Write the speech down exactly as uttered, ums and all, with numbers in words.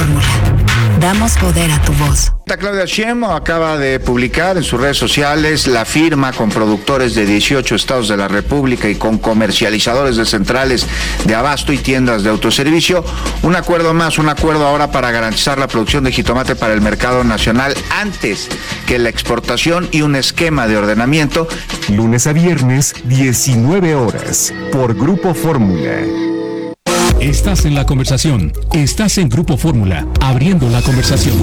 Fórmula. Damos poder a tu voz. Claudia Sheinbaum acaba de publicar en sus redes sociales la firma con productores de dieciocho estados de la República y con comercializadores de centrales de abasto y tiendas de autoservicio. Un acuerdo más, un acuerdo ahora para garantizar la producción de jitomate para el mercado nacional antes que la exportación y un esquema de ordenamiento. Lunes a viernes, diecinueve horas, por Grupo Fórmula. Estás en la conversación. Estás en Grupo Fórmula, abriendo la conversación.